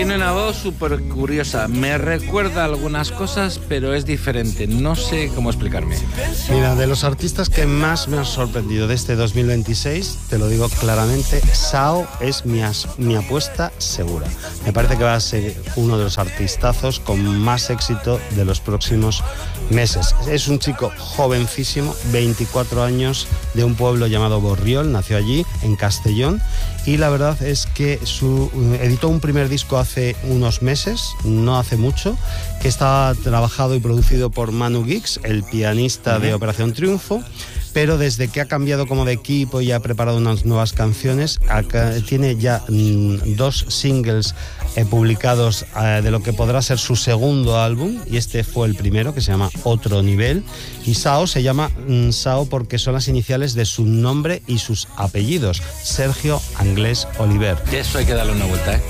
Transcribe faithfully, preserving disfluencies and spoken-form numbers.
Tiene una voz súper curiosa. Me recuerda algunas cosas, pero es diferente. No sé cómo explicarme. Mira, de los artistas que más me han sorprendido de este dos mil veintiséis, te lo digo claramente, Sao es mi, as, mi apuesta segura. Me parece que va a ser uno de los artistazos con más éxito de los próximos meses. Es un chico jovencísimo, veinticuatro años, de un pueblo llamado Borriol, nació allí, en Castellón, y la verdad es que su, editó un primer disco hace unos meses, no hace mucho, que estaba trabajado y producido por Manu Guix, el pianista de Operación Triunfo, pero desde que ha cambiado como de equipo y ha preparado unas nuevas canciones, acá tiene ya mmm, dos singles eh, publicados eh, de lo que podrá ser su segundo álbum, y este fue el primero, que se llama Otro Nivel, y Sao se llama mmm, Sao porque son las iniciales de su nombre y sus apellidos, Sergio Anglés Oliver. Eso hay que darle una vuelta, ¿eh?